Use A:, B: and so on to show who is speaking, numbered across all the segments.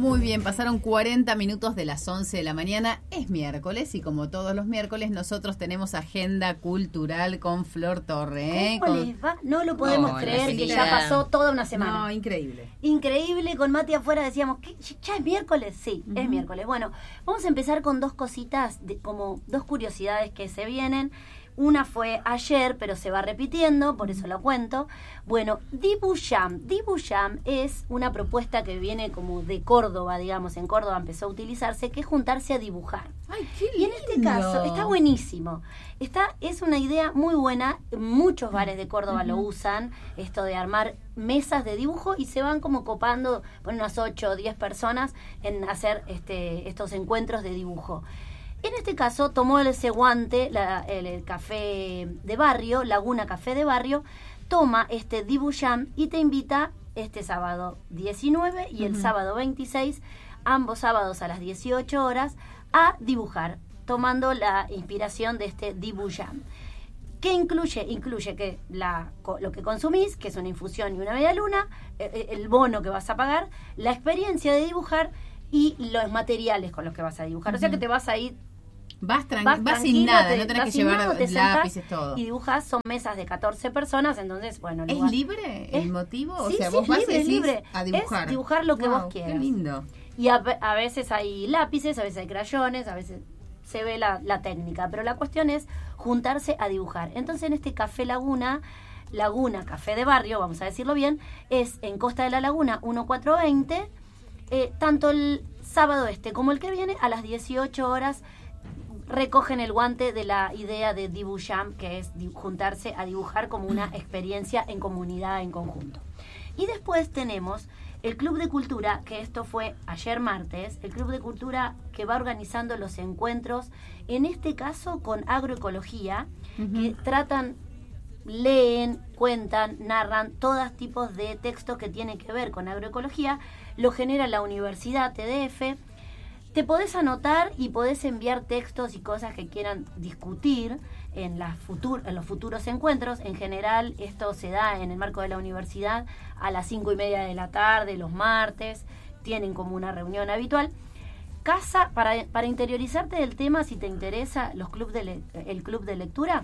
A: Muy bien, pasaron 40 minutos de las 11 de la mañana. Es miércoles y como todos los miércoles nosotros tenemos agenda cultural con Flor Torre.
B: ¿Cómo les va? No lo podemos creer que ya pasó toda una semana.
A: No, increíble.
B: Increíble, con Mati afuera decíamos, ¿qué? ¿Ya es miércoles? Sí, es miércoles. Bueno, vamos a empezar con dos cositas, como dos curiosidades que se vienen. Una fue ayer, pero se va repitiendo, por eso lo cuento. Bueno, Dibusham. Dibusham es una propuesta que viene como de Córdoba, digamos, en Córdoba empezó a utilizarse, que es juntarse a dibujar.
A: ¡Ay, qué lindo!
B: Y en este caso, está buenísimo. Es una idea muy buena, muchos bares de Córdoba lo usan, esto de armar mesas de dibujo y se van como copando, ponen unas 8 o 10 personas en hacer estos encuentros de dibujo. En este caso tomó ese guante, el café de barrio, Laguna Café de Barrio, toma este Dibusham y te invita este sábado 19 y el sábado 26, ambos sábados a las 18 horas, a dibujar, tomando la inspiración de este Dibusham. ¿Qué incluye? Incluye que lo que consumís, que es una infusión y una media luna, el bono que vas a pagar, la experiencia de dibujar y los materiales con los que vas a dibujar. O sea que te vas a ir... Vas
A: sin nada, no tenés que llevar lápices, todo.
B: Y dibujas, son mesas de 14 personas, entonces, bueno...
A: ¿Es libre el motivo? O sea,
B: sí,
A: vos vas
B: libre,
A: y decís
B: libre.
A: A dibujar.
B: Es dibujar lo que vos quieras.
A: Qué lindo.
B: Y a veces hay lápices, a veces hay crayones, a veces se ve la técnica, pero la cuestión es juntarse a dibujar. Entonces, en este Café Laguna Café de Barrio, vamos a decirlo bien, es en Costa de la Laguna 1420, tanto el sábado como el que viene, a las 18 horas, recogen el guante de la idea de Dibusham, que es juntarse a dibujar como una experiencia en comunidad, en conjunto. Y después tenemos el Club de Cultura, que esto fue ayer martes, el Club de Cultura que va organizando los encuentros, en este caso con agroecología, que tratan, leen, cuentan, narran todos tipos de textos que tienen que ver con agroecología, lo genera la Universidad TDF. Te podés anotar y podés enviar textos y cosas que quieran discutir en los futuros encuentros. En general, esto se da en el marco de la universidad a las 5:30 de la tarde, los martes. Tienen como una reunión habitual. Para interiorizarte del tema, si te interesa el club de lectura,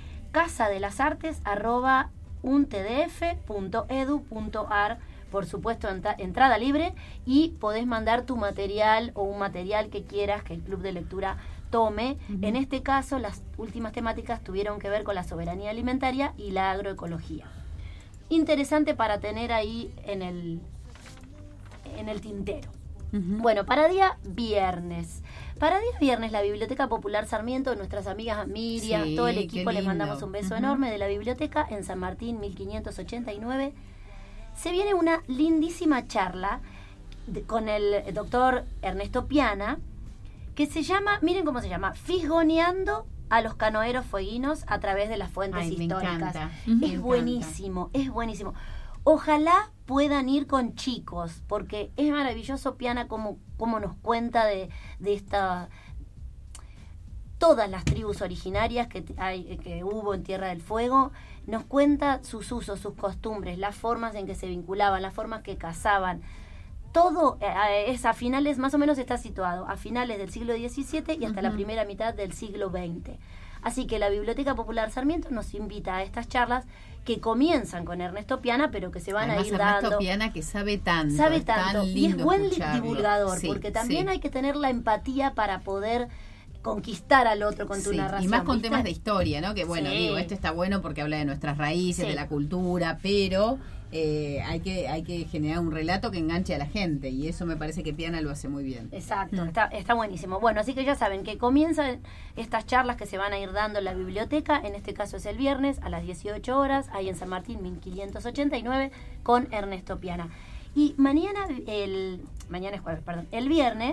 B: casadelasartes@untdf.edu.ar. Por supuesto, entrada libre, y podés mandar tu material o un material que quieras que el club de lectura tome. En este caso, las últimas temáticas tuvieron que ver con la soberanía alimentaria y la agroecología. Interesante para tener ahí en el tintero. Bueno, para día viernes, la Biblioteca Popular Sarmiento, nuestras amigas Miriam, todo el equipo, les mandamos un beso enorme de la biblioteca en San Martín 1589. Se viene una lindísima charla con el doctor Ernesto Piana, que se llama, miren cómo se llama, Fisgoneando a los canoeros fueguinos a través de las fuentes históricas. Es buenísimo. Ojalá puedan ir con chicos, porque es maravilloso Piana como nos cuenta de esta... Todas las tribus originarias que hubo en Tierra del Fuego, nos cuenta sus usos, sus costumbres, las formas en que se vinculaban, las formas que cazaban. Todo es a finales, más o menos está situado a finales del siglo XVII y hasta la primera mitad del siglo XX. Así que la Biblioteca Popular Sarmiento nos invita a estas charlas que comienzan con Ernesto Piana, pero que se van a ir dando.
A: Ernesto Piana, que sabe tanto.
B: Tan y es buen divulgador,
A: sí,
B: porque también hay que tener la empatía para poder conquistar al otro con tu narración.
A: Y más con temas de historia, ¿no? Que bueno, digo, esto está bueno porque habla de nuestras raíces, de la cultura, pero hay que generar un relato que enganche a la gente, y eso me parece que Piana lo hace muy bien.
B: Exacto, está buenísimo. Bueno, así que ya saben que comienzan estas charlas que se van a ir dando en la biblioteca, en este caso es el viernes a las 18 horas, ahí en San Martín 1589, con Ernesto Piana. Y mañana es jueves, el viernes,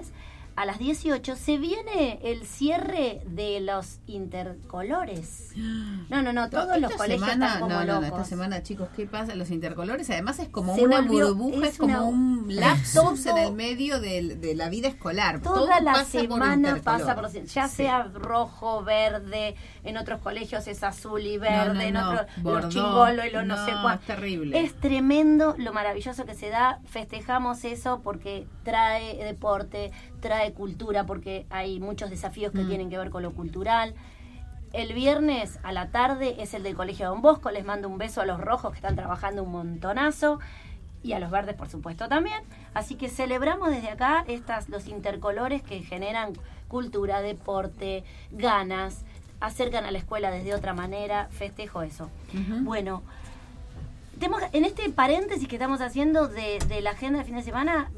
B: a las 18 se viene el cierre de los intercolores. No, todos los colegios están como locos.
A: Esta semana, chicos, ¿qué pasa? Los intercolores, además es como una burbuja, es como un lapsus en el medio de la vida escolar.
B: Toda la semana pasa por ya sea rojo, verde, en otros colegios es azul y verde, en otros los chingolo y los no sé cuál.
A: Es terrible.
B: Es tremendo lo maravilloso que se da. Festejamos eso porque trae deporte, trae cultura, porque hay muchos desafíos que tienen que ver con lo cultural. El viernes a la tarde es el del Colegio Don Bosco. Les mando un beso a los rojos que están trabajando un montonazo y a los verdes, por supuesto, también. Así que celebramos desde acá los intercolores que generan cultura, deporte, ganas, acercan a la escuela desde otra manera. Festejo eso. Bueno, en este paréntesis que estamos haciendo de la agenda de fin de semana,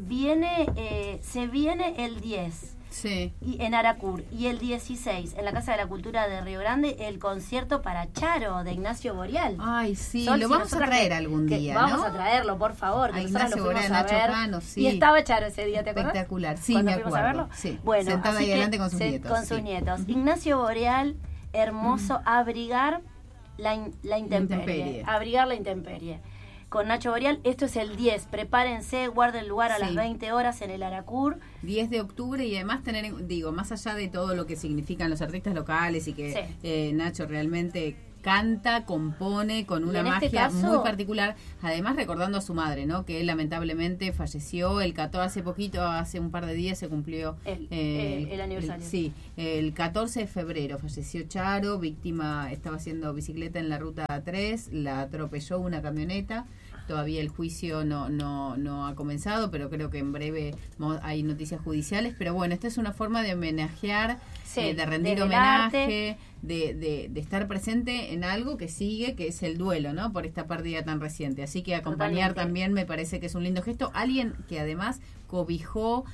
B: se viene el 10 en Aracur y el 16 en la Casa de la Cultura de Río Grande el concierto para Charo de Ignacio Boreal.
A: Ay, sí, lo vamos a traer algún día, ¿no?
B: Vamos a traerlo, por favor, que nosotros lo fuimos a ver.
A: Cano,
B: y estaba Charo ese día, ¿te acuerdas?
A: Espectacular, sí, me acuerdo.
B: A verlo?
A: Sí.
B: Bueno,
A: sentada ahí adelante con sus nietos.
B: Con sus nietos. Ignacio Boreal, hermoso, abrigar la intemperie. Abrigar la intemperie. Con Nacho Boreal, esto es el 10. Prepárense, guarden lugar a las 20 horas en el Aracur.
A: 10 de octubre y además más allá de todo lo que significan los artistas locales y que Nacho realmente canta, compone con una magia muy particular, además recordando a su madre, ¿no? Que él lamentablemente falleció hace un par de días se cumplió
B: el aniversario.
A: El 14 de febrero falleció Charo, víctima, estaba haciendo bicicleta en la ruta 3, la atropelló una camioneta. Todavía el juicio no ha comenzado, pero creo que en breve hay noticias judiciales. Pero bueno, esta es una forma de homenajear, de rendir homenaje, de estar presente en algo que sigue, que es el duelo, ¿no? Por esta pérdida tan reciente. Así que acompañar también me parece que es un lindo gesto. Alguien que además cobijó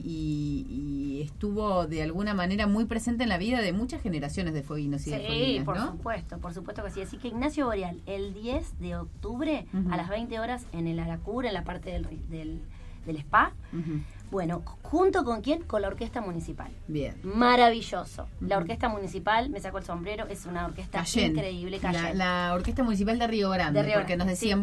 A: y estuvo de alguna manera muy presente en la vida de muchas generaciones de fueguinos y de fueguinas, ¿no?
B: por supuesto que sí. Así que Ignacio Boreal, el 10 de octubre a las 20 horas en el Aracur, en la parte del spa. Bueno, ¿junto con quién? Con la Orquesta Municipal.
A: Bien.
B: Maravilloso. La Orquesta Municipal, me saco el sombrero, es una orquesta increíble.
A: La Orquesta Municipal de Río Grande, porque nos decían,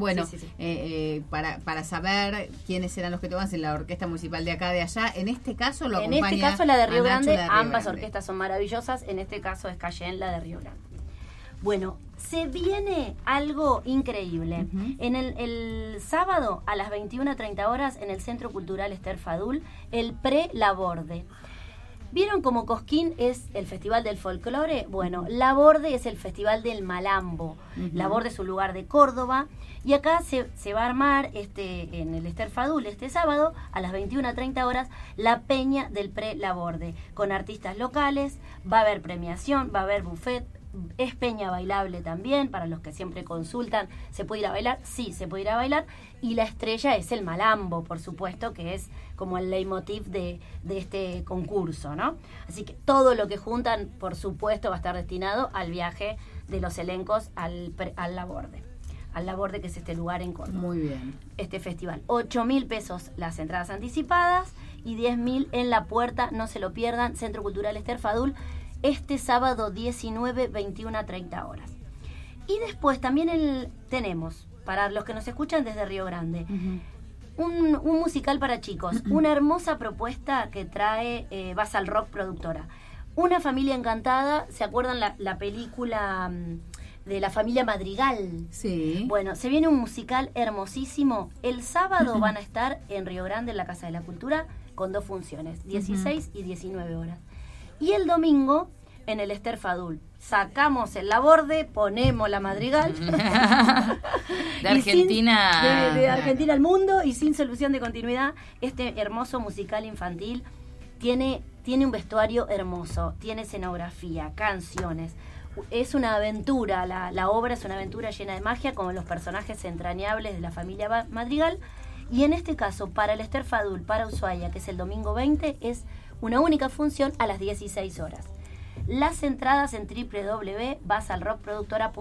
A: para saber quiénes eran los que toman en la Orquesta Municipal de acá, de allá, en este caso lo acompaña.
B: En este caso la de Río Grande, ambas orquestas son maravillosas, en este caso es Cayenne, la de Río Grande. Bueno, se viene algo increíble. En el sábado a las 21:30 horas en el Centro Cultural Esther Fadul, el Pre-Laborde. ¿Vieron cómo Cosquín es el Festival del Folclore? Bueno, Laborde es el Festival del Malambo. Laborde es un lugar de Córdoba. Y acá se va a armar en el Esther Fadul este sábado a las 21:30 horas la peña del Pre-Laborde. Con artistas locales, va a haber premiación, va a haber buffet. Es peña bailable también, para los que siempre consultan, ¿se puede ir a bailar? Sí, se puede ir a bailar. Y la estrella es el malambo, por supuesto, que es como el leitmotiv de este concurso, ¿no? Así que todo lo que juntan, por supuesto, va a estar destinado al viaje de los elencos al Laborde. Al Laborde, que es este lugar en Córdoba.
A: Muy bien.
B: Este festival. 8.000 pesos las entradas anticipadas y 10.000 en la puerta, no se lo pierdan. Centro Cultural Esther Fadul. Este sábado 19, 21:30 horas. Y después también tenemos, para los que nos escuchan desde Río Grande, un musical para chicos. Una hermosa propuesta que trae Basal Rock Productora. Una familia encantada. ¿Se acuerdan la película de la familia Madrigal?
A: Sí.
B: Bueno, se viene un musical hermosísimo. El sábado van a estar en Río Grande, en la Casa de la Cultura, con 2 funciones, 16 y 19 horas. Y el domingo, en el Esther Fadul, sacamos el Laborde, ponemos la Madrigal.
C: De Argentina.
B: De Argentina al mundo y sin solución de continuidad. Este hermoso musical infantil tiene un vestuario hermoso, tiene escenografía, canciones. Es una aventura, la obra es una aventura llena de magia, como los personajes entrañables de la familia Madrigal. Y en este caso, para el Esther Fadul, para Ushuaia, que es el domingo 20, es una única función a las 16 horas. Las entradas en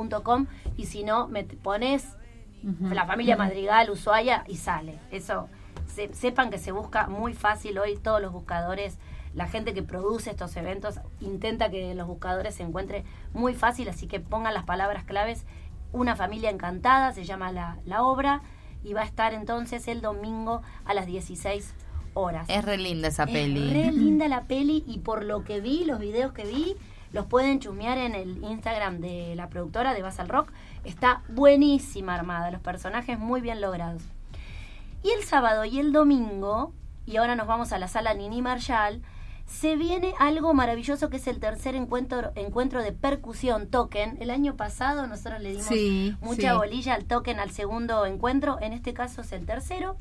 B: www.basalrockproductora.com y si no, me pones la familia Madrigal, Ushuaia y sale. Eso sepan que se busca muy fácil hoy. Todos los buscadores, la gente que produce estos eventos intenta que los buscadores se encuentre muy fácil, así que pongan las palabras claves. Una familia encantada se llama la obra, y va a estar entonces el domingo a las 16 horas.
C: Es re linda esa peli.
B: Es re linda la peli, y por lo que vi, los videos que vi, los pueden chusmear en el Instagram de la productora de Basal Rock. Está buenísima armada, los personajes muy bien logrados. Y el sábado y el domingo, y ahora nos vamos a la sala Nini Marshall, se viene algo maravilloso que es el tercer encuentro de percusión Token. El año pasado nosotros le dimos mucha bolilla al Token, al segundo encuentro. En este caso es el tercero.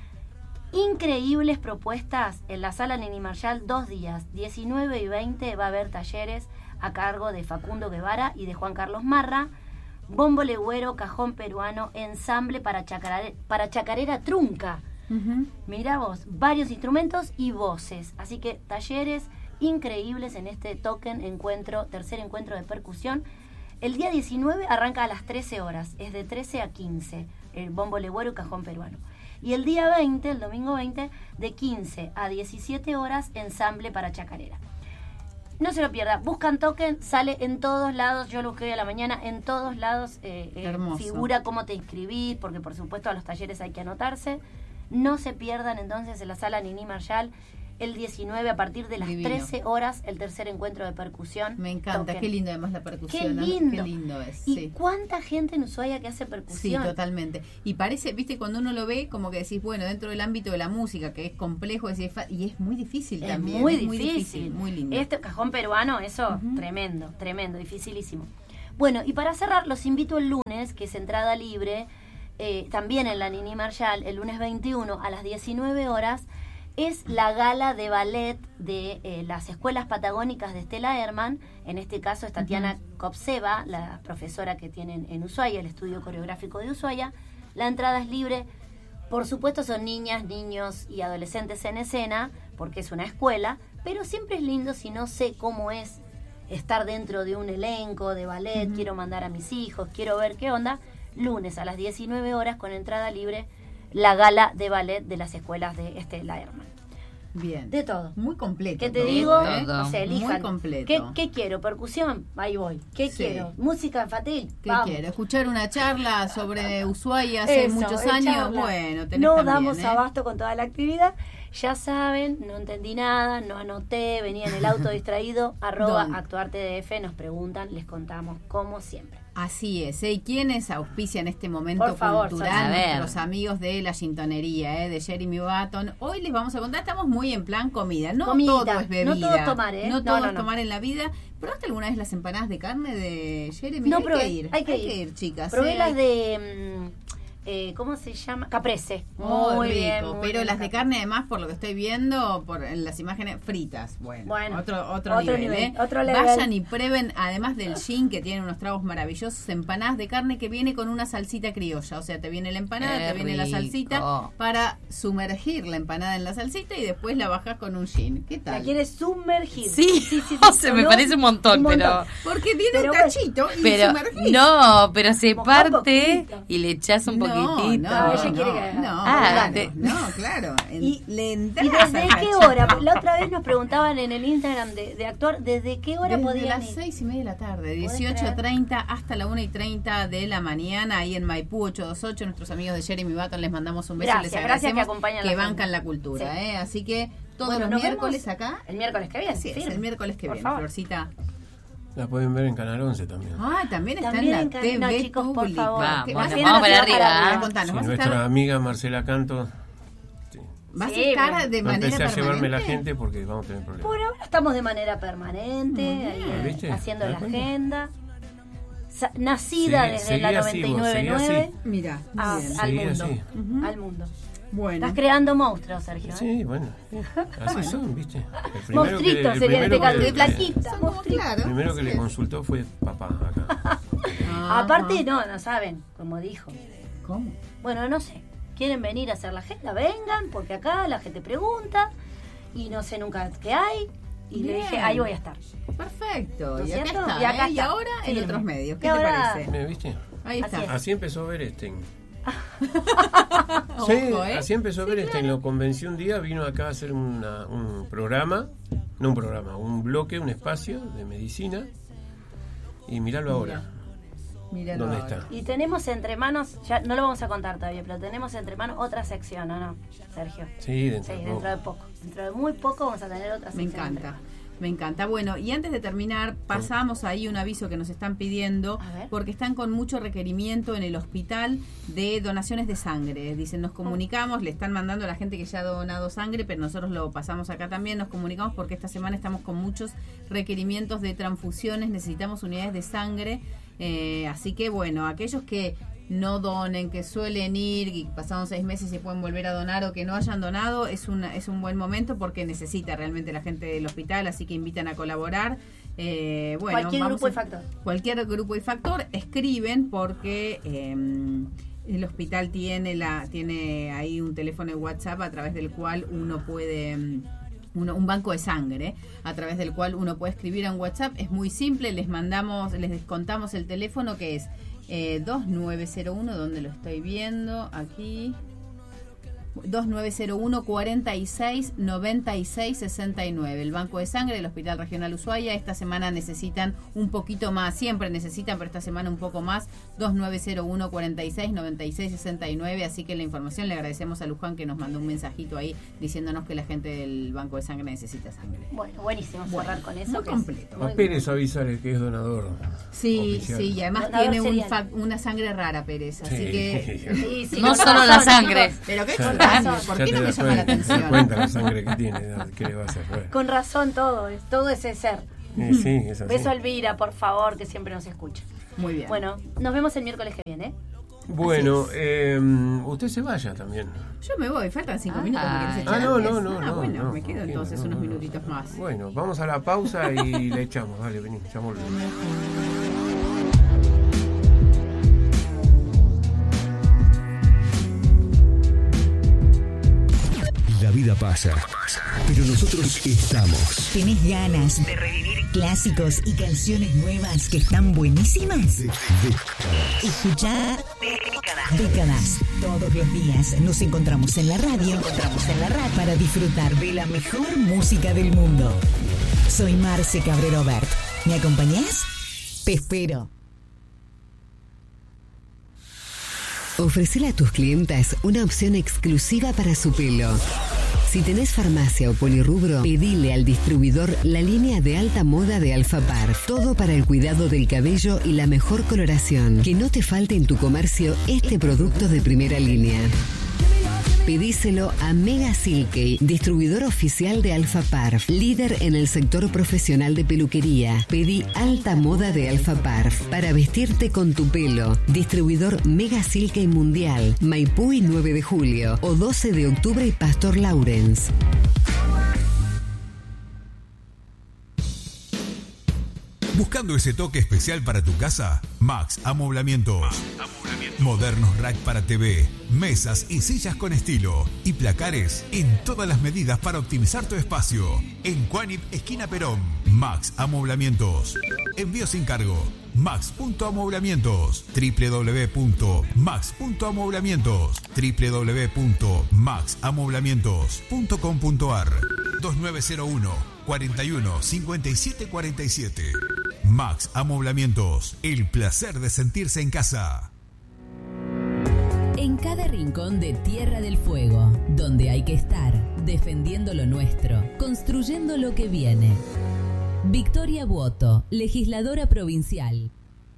B: Increíbles propuestas en la sala Nini Marshall, 2 días, 19 y 20 va a haber talleres a cargo de Facundo Guevara y de Juan Carlos Marra. Bombo legüero, cajón peruano, ensamble para chacarera trunca. Mirá vos, varios instrumentos y voces. Así que talleres increíbles en este Token tercer encuentro de percusión. El día 19 arranca a las 13 horas, es de 13 a 15, el bombo legüero y cajón peruano. Y el día 20, el domingo 20, de 15 a 17 horas, ensamble para chacarera. No se lo pierda, buscan Token, sale en todos lados, yo lo busqué hoy a la mañana, en todos lados figura cómo te inscribís, porque por supuesto a los talleres hay que anotarse. No se pierdan entonces en la sala Nini Marshall el 19 a partir de las 13 horas el tercer encuentro de percusión.
A: Me encanta,
B: Token.
A: Qué lindo además la percusión.
B: Qué lindo,
A: Qué lindo es.
B: Y cuánta gente en Ushuaia que hace percusión.
A: Sí, totalmente. Y parece, viste, cuando uno lo ve, como que decís, bueno, dentro del ámbito de la música, que es complejo, y es muy difícil también.
B: Muy difícil.
A: Muy lindo.
B: Este cajón peruano, eso, tremendo, dificilísimo. Bueno, y para cerrar, los invito el lunes, que es entrada libre, también en la Nini Marshall, el lunes 21 a las 19 horas, es la gala de ballet de las escuelas patagónicas de Stella Herman. En este caso es Tatiana Kopseva, la profesora que tienen en Ushuaia, el estudio coreográfico de Ushuaia. La entrada es libre. Por supuesto son niñas, niños y adolescentes en escena, porque es una escuela, pero siempre es lindo si no sé cómo es estar dentro de un elenco de ballet, quiero mandar a mis hijos, quiero ver qué onda. Lunes a las 19 horas con entrada libre, la gala de ballet de las escuelas de Stella Herman.
A: Bien.
B: De todo.
A: Muy completo.
B: ¿Qué te
A: todo,
B: digo?
C: Todo.
B: O sea, elijan.
A: Muy completo.
B: ¿Qué quiero? ¿Percusión? Ahí voy. ¿Qué quiero? ¿Música infantil?
A: ¿Qué
B: Vamos.
A: quiero? ¿Escuchar una charla sobre Ushuaia hace
B: Eso,
A: muchos
B: es
A: años?
B: charla.
A: Bueno, tenés
B: no
A: también,
B: damos abasto con toda la actividad. Ya saben, no entendí nada, no anoté, venía en el auto distraído, @actuartdf, nos preguntan, les contamos, como siempre.
A: Así es, ¿Y quiénes auspician este momento
B: Por favor,
A: cultural?
C: Sonia.
A: Nuestros amigos de la Gintonería, de Jeremy Button. Hoy les vamos a contar, estamos muy en plan comida. No
B: Comida,
A: todo es bebida.
B: no todo es tomar,
A: No todo es
B: no.
A: tomar en la vida. ¿Probaste alguna vez las empanadas de carne de Jeremy?
B: No
A: hay
B: probé,
A: que ir,
B: hay que ir,
A: chicas.
B: Probé las de, ¿cómo se llama? Caprese.
A: Muy rico,
B: bien, muy
A: pero
B: bien
A: las de
B: acá.
A: carne además, por lo que estoy viendo, en las imágenes fritas. Bueno, otro nivel.
B: otro level.
A: Vayan y prueben, además del gin, que tiene unos tragos maravillosos, empanadas de carne que viene con una salsita criolla. O sea, te viene la empanada, te viene la salsita para sumergir la empanada en la salsita y después la bajas con un gin. ¿Qué tal?
B: La quieres sumergir.
C: Sí, o sea, me parece un montón, pero...
A: Porque tiene
B: Pero
A: un cachito y
C: Pero
A: sumergís.
C: no, pero se
B: Mojá un
C: parte
B: poquito.
C: y le echas un poquitito.
B: ella quiere que-
A: claro.
B: Y
A: entras
B: desde
A: al
B: qué
A: cachito.
B: hora, la otra vez nos preguntaban en el Instagram de actuar, ¿desde qué hora
A: Desde
B: podían
A: las
B: ir?
A: 6:30 de la tarde,
B: ¿Podés
A: 18:30 hasta la 1:30 de la mañana, ahí en Maipú 828. Nuestros amigos de Jeremy Button, les mandamos un beso.
B: Gracias,
A: les
B: gracias
A: agradecemos
B: que acompañan
A: que
B: la
A: bancan
B: gente.
A: la cultura.
B: Sí.
A: Así que todos
B: Bueno,
A: los
B: nos
A: miércoles
B: vemos
A: acá.
B: El miércoles que viene.
A: Así es,
B: firme.
A: el miércoles que
B: Por
A: viene,
B: favor.
A: Florcita.
D: La pueden ver en Canal 11 también.
A: También está
B: También
A: en
B: en
A: la
B: Canal-
A: TV
B: no, chicos, por
A: pública.
B: favor.
A: ¿Qué-
C: Vamos,
A: vas a
C: vamos
A: estar-
C: para arriba,
A: a contarnos,
D: Sí,
A: vas a
D: nuestra
A: estar,
D: amiga Marcela Canto. Sí.
A: vas a
B: Sí,
A: estar
B: bueno.
A: de
D: No
A: manera
D: empecé a llevarme
A: permanente.
D: la gente porque vamos a tener problemas.
B: Por ahora estamos de manera permanente, ahí,
D: ¿Viste?
B: haciendo
D: ¿Te
B: la
D: das cuenta?
B: agenda. Nacida
D: Seguí-
B: desde
D: seguí
B: la
D: así, vos,
B: 99.9
D: seguí así.
A: Mira, muy
B: a-
A: bien.
B: al
D: Seguí
B: mundo.
D: así.
B: Al mundo.
A: Bueno.
B: Estás creando monstruos, Sergio.
D: Sí, bueno, así son, ¿viste? El
B: Monstruitos
D: el
B: sería en este caso, de
D: que-
B: flaquita.
A: Somos
B: monstruito.
A: claros.
D: primero que
A: así
D: le
A: es.
D: consultó fue papá acá.
B: Aparte, no saben, como dijo.
A: ¿Cómo?
B: Bueno, no sé. ¿Quieren venir a hacer la agenda? Vengan, porque acá la gente pregunta y no sé nunca qué hay. Y le
A: Bien.
B: dije, ahí voy a estar.
A: Perfecto.
B: ¿No es
A: Y acá
B: cierto?
A: está.
B: Y acá
A: Y
B: está.
A: ahora en
B: Firme.
A: otros medios.
B: Y
A: ¿Qué te
B: ahora-
A: parece?
D: ¿Me viste?
A: Ahí
B: Así
A: está.
B: es.
D: Así empezó Berestein. Sí,
A: Ojo,
D: así empezó a ver, lo convencí un día, vino acá a hacer un bloque, un espacio de medicina, y míralo ahora.
A: Míralo
D: ¿Dónde
A: ahora.
D: está?
B: Y tenemos entre manos, ya no lo vamos a contar todavía, pero tenemos entre manos otra sección, ¿o no, Sergio?
D: Sí, dentro
B: Sí,
D: de
B: dentro de poco. Dentro de muy poco vamos a tener otra
A: Me
B: sección.
A: encanta. Me encanta. Bueno, y antes de terminar, pasamos ahí un aviso que nos están pidiendo,
B: A ver.
A: porque están con mucho requerimiento en el hospital de donaciones de sangre. Dicen, nos comunicamos, le están mandando a la gente que ya ha donado sangre, pero nosotros lo pasamos acá también, nos comunicamos porque esta semana estamos con muchos requerimientos de transfusiones, necesitamos unidades de sangre, así que bueno, aquellos que no donen, que suelen ir y pasados 6 meses se pueden volver a donar o que no hayan donado, es un buen momento porque necesita realmente la gente del hospital, así que invitan a colaborar. Bueno,
B: Cualquier grupo y factor.
A: Cualquier grupo y factor, escriben porque el hospital tiene ahí un teléfono de WhatsApp a través del cual uno puede... un banco de sangre, a través del cual uno puede escribir en WhatsApp. Es muy simple, les descontamos el teléfono que es 2901, donde lo estoy viendo aquí, 2901 46 96 69, el Banco de Sangre del Hospital Regional Ushuaia. Esta semana necesitan un poquito más, siempre necesitan, pero esta semana un poco más, 2901 46 96 69, así que la información, le agradecemos a Luján que nos mandó un mensajito ahí diciéndonos que la gente del Banco de Sangre necesita sangre.
B: Bueno, buenísimo cerrar con eso.
A: Muy
B: que
A: completo.
B: es muy-
D: A Pérez avisarle que es donador.
A: Sí,
D: oficial.
A: sí, y además
B: Donador
A: tiene
B: serial.
A: una sangre rara, Pérez, así
D: Sí.
A: que...
B: Sí, sí,
C: No
B: con
C: solo
B: razón,
C: la sangre.
B: chicos.
A: Pero qué
D: Ya-
A: contagio,
B: razón.
A: ¿por
D: ya
A: qué
D: te
A: no me
D: das
A: llama la
D: cuenta, te das
A: atención?
D: cuenta la sangre que tiene, ¿qué le va a hacer? Bueno.
B: Con razón todo ese ser.
D: Sí, es así.
B: Beso a Elvira, por favor, que siempre nos escucha.
A: Muy bien.
B: Bueno, nos vemos el miércoles que viene.
D: Bueno, usted se vaya también.
A: Yo me voy, faltan 5 minutos. ¿me querés echar
D: no,
A: antes?
D: no, no, no.
A: Bueno,
D: no,
A: me quedo
D: ¿por qué?
A: entonces
D: No,
A: unos
D: no,
A: minutitos más.
D: Bueno, vamos a la pausa y le echamos. Dale, vení, ya volvemos.
E: La vida pasa, pero nosotros estamos.
F: ¿Tenés ganas de revivir clásicos y canciones nuevas que están buenísimas? Escuchá Décadas. Todos los días nos encontramos en la radio para disfrutar de la mejor música del mundo. Soy Marce Cabrero Bert. ¿Me acompañás? Te espero.
G: Ofrecele a tus clientas una opción exclusiva para su pelo. Si tenés farmacia o polirrubro, pedile al distribuidor la línea de alta moda de Alpha Parf. Todo para el cuidado del cabello y la mejor coloración. Que no te falte en tu comercio este producto de primera línea. Pedíselo a Mega Silkey, distribuidor oficial de Alpha Parf, líder en el sector profesional de peluquería. Pedí alta moda de Alpha Parf para vestirte con tu pelo. Distribuidor Mega Silkey Mundial, Maipú y 9 de julio, o 12 de octubre y Pastor Lawrence.
H: ¿Buscando ese toque especial para tu casa? Max Amoblamientos. Modernos rack para TV, mesas y sillas con estilo y placares en todas las medidas para optimizar tu espacio. En Cuanip, esquina Perón. Max Amoblamientos. Envío sin cargo. Max.amoblamientos. www.max.amoblamientos. www.maxamoblamientos.com.ar 2901 41 57 47. Max Amoblamientos. El placer de sentirse en casa.
I: En cada rincón de Tierra del Fuego, donde hay que estar, defendiendo lo nuestro, construyendo lo que viene. Victoria Buoto, legisladora provincial.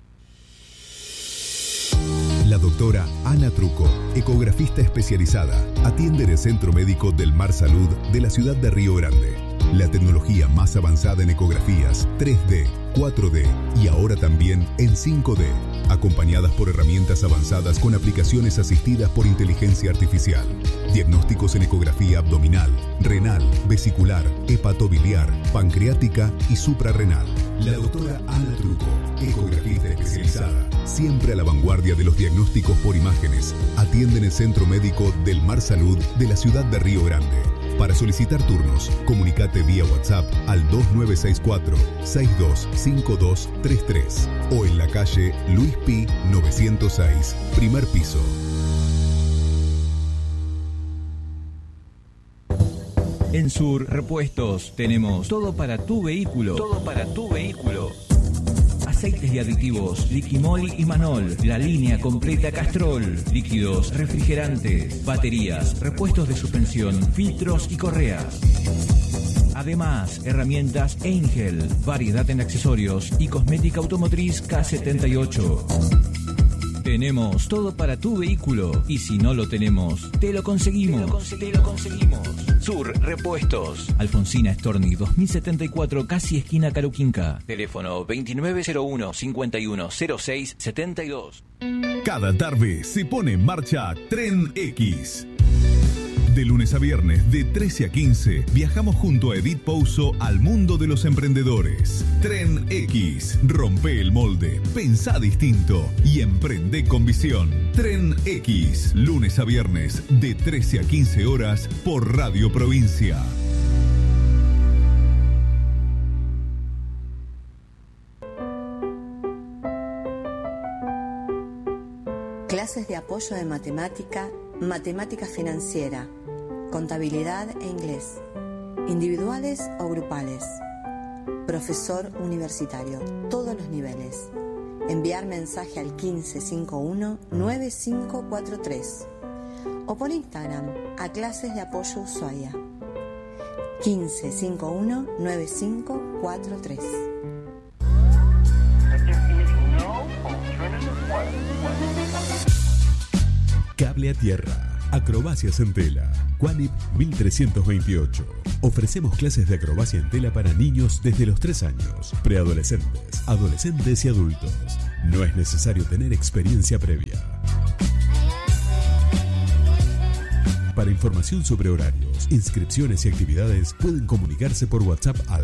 E: La doctora Ana Truco, ecografista especializada, atiende en el Centro Médico del Mar Salud de la ciudad de Río Grande. La tecnología más avanzada en ecografías 3D, 4D y ahora también en 5D, acompañadas por herramientas avanzadas con aplicaciones asistidas por inteligencia artificial. Diagnósticos en ecografía abdominal, renal, vesicular, hepatobiliar, pancreática y suprarrenal. La doctora Ana Truco, ecografista especializada, siempre a la vanguardia de los diagnósticos por imágenes, atiende en el Centro Médico del Mar Salud de la ciudad de Río Grande. Para solicitar turnos, comunicate vía WhatsApp al 2964-625233 o en la calle Luis Pi 906, primer piso.
J: En Sur Repuestos tenemos todo para tu vehículo. Todo para tu vehículo. Aceites y aditivos, Liquimol y Manol, la línea completa Castrol, líquidos, refrigerantes, baterías, repuestos de suspensión, filtros y correas. Además, herramientas Angel, variedad en accesorios y cosmética automotriz K78. Tenemos todo para tu vehículo y si no lo tenemos, te lo conseguimos. Sur Repuestos. Alfonsina Storni 2074, casi esquina Caruquinca. Teléfono 2901-5106-72.
E: Cada tarde se pone en marcha Tren X. De lunes a viernes, de 13 a 15, viajamos junto a Edith Pouso al mundo de los emprendedores. Tren X. Rompe el molde, pensá distinto y emprende con visión. Tren X. Lunes a viernes, de 13 a 15 horas, por Radio Provincia.
K: Clases de apoyo de matemática, matemática financiera, contabilidad e inglés, individuales o grupales. Profesor universitario, todos los niveles. Enviar mensaje al 1551-9543 o por Instagram a Clases de Apoyo Ushuaia. 1551-9543.
E: Cable a tierra. Acrobacias en tela. Quanip 1328. Ofrecemos clases de acrobacia en tela para niños desde los 3 años, preadolescentes, adolescentes y adultos. No es necesario tener experiencia previa. Para información sobre horarios, inscripciones y actividades, pueden comunicarse por WhatsApp al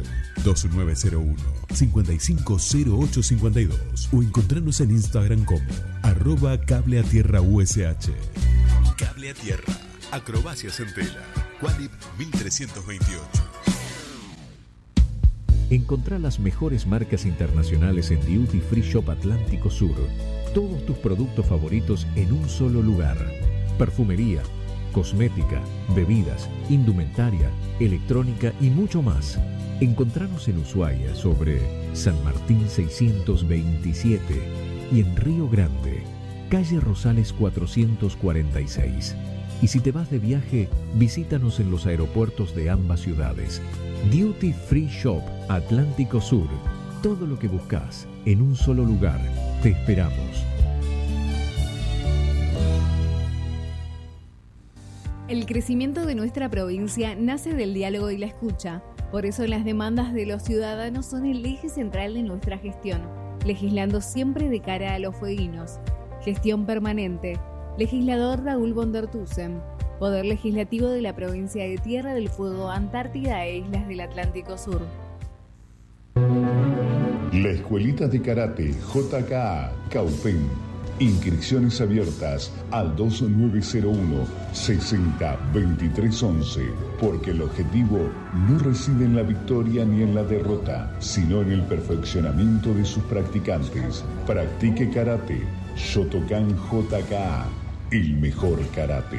E: 2901-550852 o encontrarnos en Instagram como @cableatierraush. Cable a tierra. Acrobacias en tela. Quanip 1328.
L: Encontrá las mejores marcas internacionales en Duty Free Shop Atlántico Sur. Todos tus productos favoritos en un solo lugar. Perfumería, cosmética, bebidas, indumentaria, electrónica y mucho más. Encontranos en Ushuaia sobre San Martín 627 y en Río Grande, calle Rosales 446. Y si te vas de viaje, visítanos en los aeropuertos de ambas ciudades. Duty Free Shop Atlántico Sur. Todo lo que buscas en un solo lugar. Te esperamos.
M: El crecimiento de nuestra provincia nace del diálogo y la escucha. Por eso las demandas de los ciudadanos son el eje central de nuestra gestión, legislando siempre de cara a los fueguinos. Gestión permanente. Legislador Raúl Bondertusen. Poder Legislativo de la Provincia de Tierra del Fuego, Antártida e Islas del Atlántico Sur.
N: La Escuelita de Karate JKA Caupen. Inscripciones abiertas al 2901-602311, porque el objetivo no reside en la victoria ni en la derrota, sino en el perfeccionamiento de sus practicantes. Practique karate. Shotokan JKA, el mejor karate.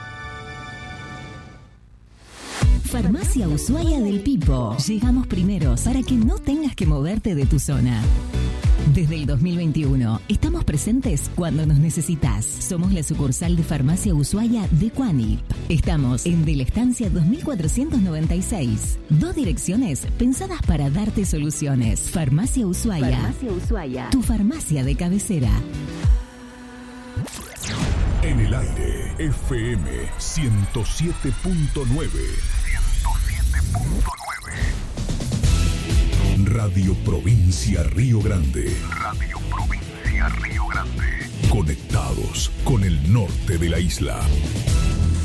F: Farmacia Ushuaia del Pipo. Llegamos primeros para que no tengas que moverte de tu zona. Desde el 2021, estamos presentes cuando nos necesitas. Somos la sucursal de Farmacia Ushuaia de Quanip. Estamos en De la Estancia 2496. 2 direcciones pensadas para darte soluciones. Farmacia Ushuaia. Farmacia Ushuaia. Tu farmacia de cabecera.
E: En el aire, FM 107.9. Radio Provincia Río Grande. Radio Provincia Río Grande. Conectados con el norte de la isla.